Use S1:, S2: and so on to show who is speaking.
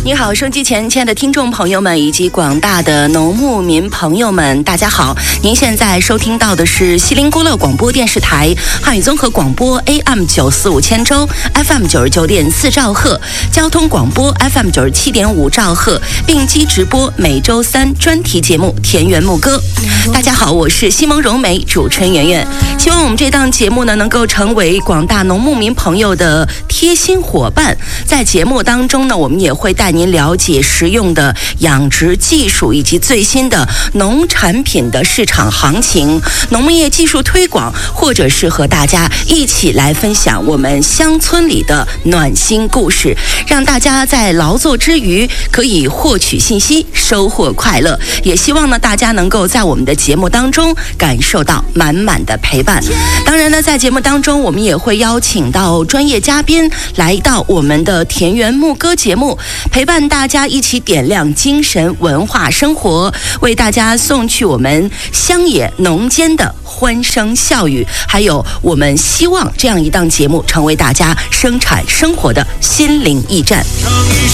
S1: 你好，收机前亲爱的听众朋友们以及广大的农牧民朋友们，大家好！您现在收听到的是锡林郭勒广播电视台汉语综合广播 AM945千州 FM99.4兆赫，交通广播 FM97.5兆赫，并机直播每周3专题节目《田园牧歌》。大家好，我是西蒙荣美，主持人圆圆。希望我们这档节目呢，能够成为广大农牧民朋友的贴心伙伴。在节目当中呢，我们也会带您了解实用的养殖技术以及最新的农产品的市场行情、农业技术推广，或者是和大家一起来分享我们乡村里的暖心故事，让大家在劳作之余可以获取信息，收获快乐。也希望呢，大家能够在我们的节目当中感受到满满的陪伴。当然呢，在节目当中我们也会邀请到专业嘉宾来到我们的田园牧歌节目，陪伴大家一起点亮精神文化生活，为大家送去我们乡野农间的欢声笑语，还有我们希望这样一档节目成为大家生产生活的心灵驿站。